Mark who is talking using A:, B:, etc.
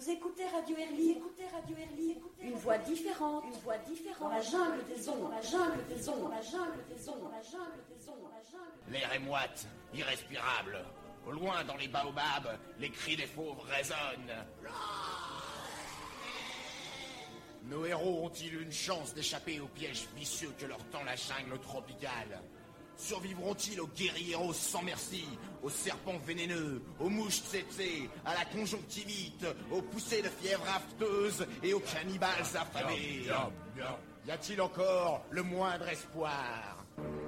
A: écoutez Radio Herli, une voix différente, dans la jungle des ondes,
B: L'air est moite, irrespirable. Au loin, dans les baobabs, les cris des fauves résonnent. Nos héros ont-ils une chance d'échapper aux pièges vicieux que leur tend la jungle tropicale? Survivront-ils aux guérilleros sans merci, aux serpents vénéneux, aux mouches tsetse, à la conjonctivite, aux poussées de fièvre afteuse et aux cannibales affamés? Y a-t-il encore le moindre espoir?